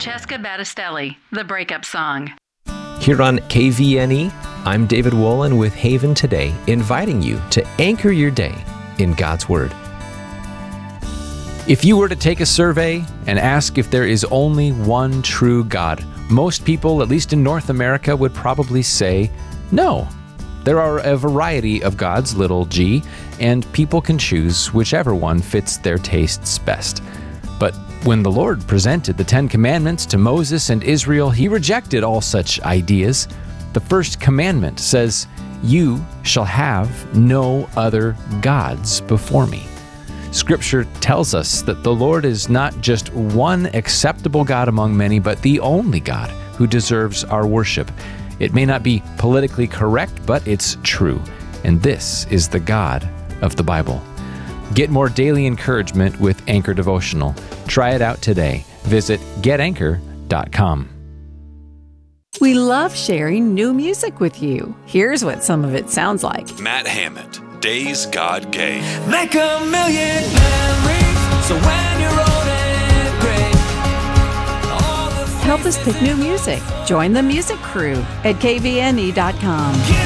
Francesca Battistelli, The Breakup Song. Here on KVNE, I'm David Wolin with Haven Today, inviting you to anchor your day in God's Word. If you were to take a survey and ask if there is only one true God, most people, at least in North America, would probably say no. There are a variety of gods, little g, and people can choose whichever one fits their tastes best. But when the Lord presented the Ten Commandments to Moses and Israel, he rejected all such ideas. The first commandment says, "You shall have no other gods before me." Scripture tells us that the Lord is not just one acceptable God among many, but the only God who deserves our worship. It may not be politically correct, but it's true. And this is the God of the Bible. Get more daily encouragement with Anchor Devotional. Try it out today. Visit getanchor.com. We love sharing new music with you. Here's what some of it sounds like. Matt Hammond, Days God Gave. Make a million memories, so when you're old and gray, all the Help us pick new music. Join the music crew at kvne.com.